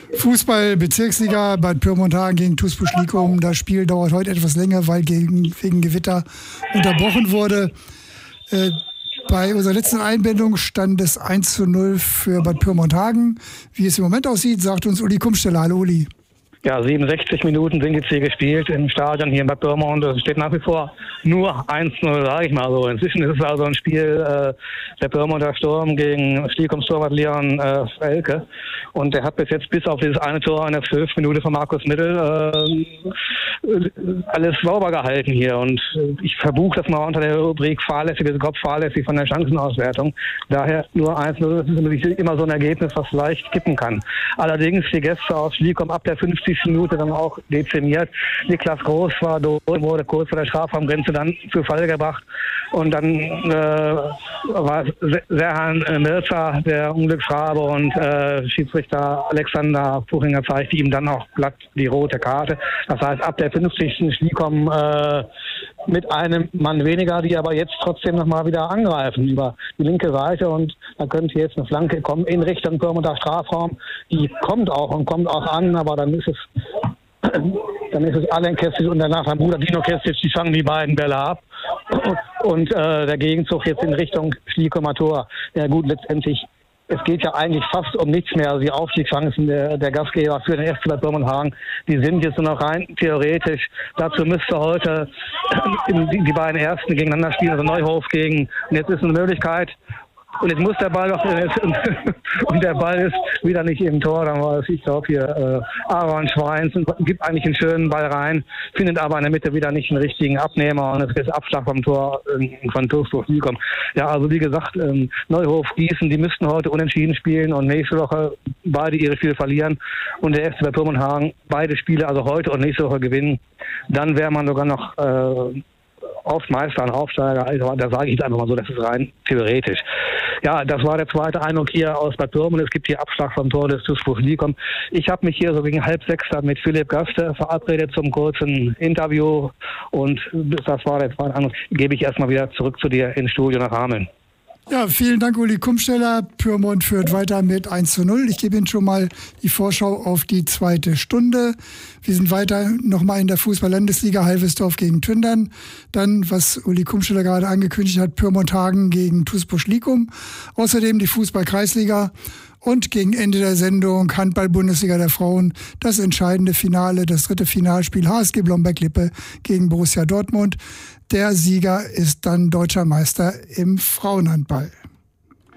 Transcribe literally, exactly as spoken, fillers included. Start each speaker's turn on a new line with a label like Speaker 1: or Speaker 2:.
Speaker 1: Fußball-Bezirksliga Bad Pyrmont-Hagen gegen T uS Buschlikum. Das Spiel dauert heute etwas länger, weil gegen, wegen Gewitter unterbrochen wurde. Äh, bei unserer letzten Einbindung stand es eins zu null für Bad Pyrmont-Hagen. Wie es im Moment aussieht, sagt uns Uli Kumsteller. Hallo Uli.
Speaker 2: Ja, siebenundsechzig Minuten sind jetzt hier gespielt im Stadion hier in Bad Pyrmont. Es steht nach wie vor nur eins zu null, sage ich mal so. Inzwischen ist es also ein Spiel äh, der Pyrmonter Sturm gegen Schliekums-Torwart Leon äh, Frelke. Und der hat bis jetzt bis auf dieses eine Tor in der zwölften Minute von Markus Mittel äh, alles sauber gehalten hier. Und ich verbuche das mal unter der Rubrik fahrlässig, Kopf fahrlässig von der Chancenauswertung. Daher nur eins zu null, das ist nämlich immer so ein Ergebnis, was leicht kippen kann. Allerdings die Gäste aus Schlieckum ab der fünfzigsten Minute dann auch dezimiert. Niklas Groß war dort, wurde kurz vor der Strafraumgrenze dann zu Fall gebracht. Und dann äh, war Serhan Mirza, der Unglücksrabe, und äh, Schiedsrichter Alexander Puchinger zeigte ihm dann auch glatt die rote Karte. Das heißt, ab der fünfzigsten Schlieckum äh, mit einem Mann weniger, die aber jetzt trotzdem nochmal wieder angreifen über die linke Seite. Und da könnte jetzt eine Flanke kommen in Richtung Pyrmonter Strafraum. Die kommt auch und kommt auch an, aber dann ist es dann ist es Alen Kestic und danach sein Bruder Dino Kestic, die fangen die beiden Bälle ab. Und äh, der Gegenzug jetzt in Richtung Schliekumer Tor. Ja gut, letztendlich, es geht ja eigentlich fast um nichts mehr. Also die Aufstiegschancen der, der Gastgeber für den F C Bad Pyrmont-Hagen, die sind jetzt nur noch rein theoretisch. Dazu müsste heute die, die beiden Ersten gegeneinander spielen, also Neuhof gegen, und jetzt ist eine Möglichkeit. Und jetzt muss der Ball doch, und der Ball ist wieder nicht im Tor, dann war es, ich glaube hier, äh, Aaron Schweins, gibt eigentlich einen schönen Ball rein, findet aber in der Mitte wieder nicht einen richtigen Abnehmer, und es ist Abschlag vom Tor äh, von T uS Buschlikum. Ja, also wie gesagt, ähm, Neuhof, Gießen, die müssten heute unentschieden spielen und nächste Woche beide ihre Spiele verlieren und der F C Bad Pyrmont-Hagen beide Spiele, also heute und nächste Woche gewinnen. Dann wäre man sogar noch äh, auf Meister, ein Aufsteiger, also da sage ich jetzt einfach mal so, das ist rein theoretisch. Ja, das war der zweite Eindruck hier aus Bad Pyrmont. Es gibt hier Abschlag vom Tor des T uS Buschlikum. Ich habe mich hier so gegen halb sechs dann mit Philipp Gaste verabredet zum kurzen Interview, und das war der zweite Eindruck. Gebe ich erstmal wieder zurück zu dir ins Studio nach Hameln.
Speaker 1: Ja, vielen Dank, Uli Kumsteller. Pyrmont führt weiter mit eins zu null. Ich gebe Ihnen schon mal die Vorschau auf die zweite Stunde. Wir sind weiter nochmal in der Fußball-Landesliga, Halvesdorf gegen Tündern. Dann, was Uli Kumsteller gerade angekündigt hat, Pyrmont-Hagen gegen T uS Buschlikum. Außerdem die Fußball-Kreisliga. Und gegen Ende der Sendung Handball-Bundesliga der Frauen, das entscheidende Finale, das dritte Finalspiel H S G Blomberg-Lippe gegen Borussia Dortmund. Der Sieger ist dann deutscher Meister im Frauenhandball.